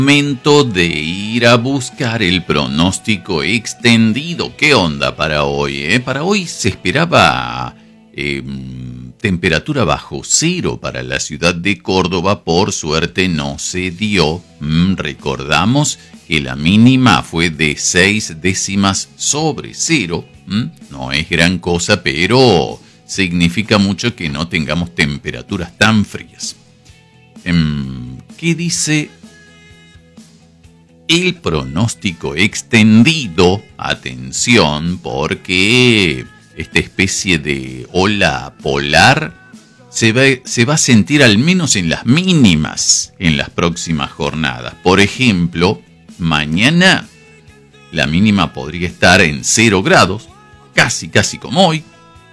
Momento de ir a buscar el pronóstico extendido. ¿Qué onda para hoy? Para hoy se esperaba temperatura bajo cero para la ciudad de Córdoba. Por suerte no se dio. Recordamos que la mínima fue de 6 décimas sobre cero. No es gran cosa, pero significa mucho que no tengamos temperaturas tan frías. ¿Qué dice el pronóstico extendido? Atención, porque esta especie de ola polar se va a sentir al menos en las mínimas en las próximas jornadas. Por ejemplo, mañana la mínima podría estar en 0 grados, casi como hoy.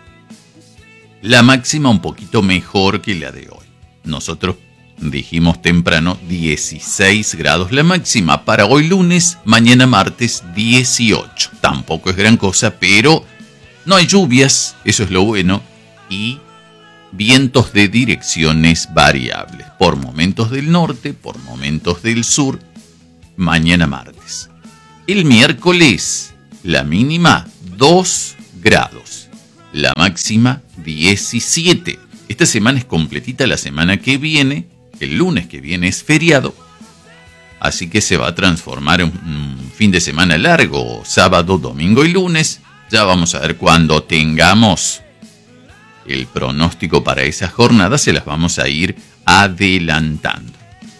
La máxima un poquito mejor que la de hoy. Nosotros dijimos temprano 16 grados la máxima para hoy lunes, mañana martes 18. Tampoco es gran cosa, pero no hay lluvias, eso es lo bueno, y vientos de direcciones variables, por momentos del norte, por momentos del sur, mañana martes. El miércoles, la mínima 2 grados, la máxima 17. Esta semana es completita, la semana que viene, el lunes que viene es feriado, así que se va a transformar en un fin de semana largo, sábado, domingo y lunes. Ya vamos a ver cuando tengamos el pronóstico para esas jornadas, se las vamos a ir adelantando.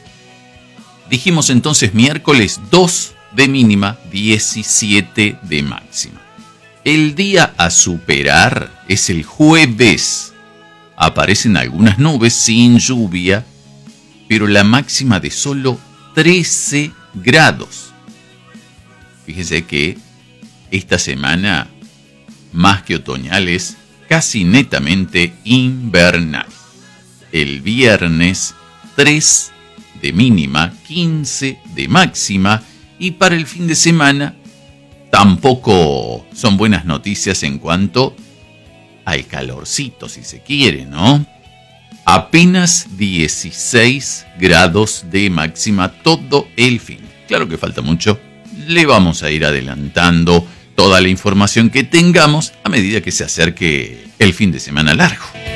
Dijimos entonces miércoles 2 de mínima, 17 de máxima. El día a superar es el jueves. Aparecen algunas nubes sin lluvia, pero la máxima de solo 13 grados. Fíjese que esta semana, más que otoñal, es casi netamente invernal. El viernes 3 de mínima, 15 de máxima, y para el fin de semana tampoco son buenas noticias en cuanto al calorcito, si se quiere, ¿no? Apenas 16 grados de máxima todo el fin. Claro que falta mucho. Le vamos a ir adelantando toda la información que tengamos a medida que se acerque el fin de semana largo.